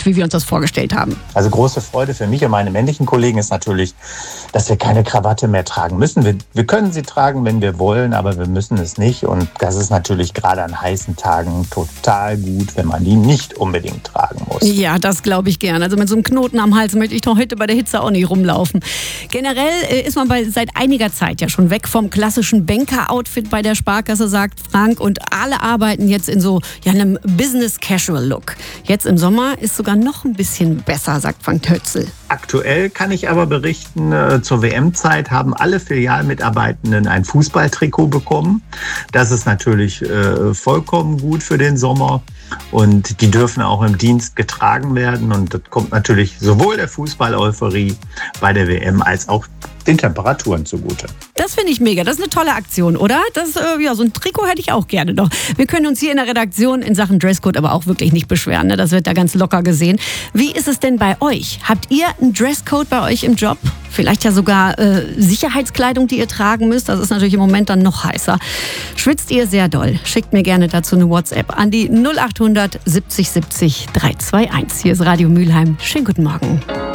wie wir uns das vorgestellt haben. Also große Freude für mich und meine männlichen Kollegen ist natürlich, dass wir keine Krawatte mehr tragen müssen. Wir können sie tragen, wenn wir wollen, aber wir müssen es nicht. Und das ist natürlich gerade an heißen Tagen total gut, wenn man die nicht unbedingt tragen muss. Ja, das glaube ich gern. Also mit so einem Knoten am Hals möchte ich doch heute bei der Hitze auch nicht rumlaufen. Generell ist man seit einiger Zeit ja schon weg vom klassischen Banker-Outfit bei der Sparkasse, sagt Frank. Und alle arbeiten jetzt in so einem Business-Casual-Look. Jetzt im Sommer ist sogar noch ein bisschen besser, sagt Frank Tötzl. Aktuell kann ich aber berichten, zur WM-Zeit haben alle Filialmitarbeitenden ein Fußballtrikot bekommen. Das ist natürlich vollkommen gut für den Sommer und die dürfen auch im Dienst getragen werden. Und das kommt natürlich sowohl der Fußball-Euphorie bei der WM als auch den Temperaturen zugute. Das finde ich mega. Das ist eine tolle Aktion, oder? So ein Trikot hätte ich auch gerne noch. Wir können uns hier in der Redaktion in Sachen Dresscode aber auch wirklich nicht beschweren. Ne? Das wird da ganz locker gesehen. Wie ist es denn bei euch? Habt ihr einen Dresscode bei euch im Job? Vielleicht ja sogar Sicherheitskleidung, die ihr tragen müsst. Das ist natürlich im Moment dann noch heißer. Schwitzt ihr sehr doll? Schickt mir gerne dazu eine WhatsApp an die 0800 70 70 321. Hier ist Radio Mülheim. Schönen guten Morgen.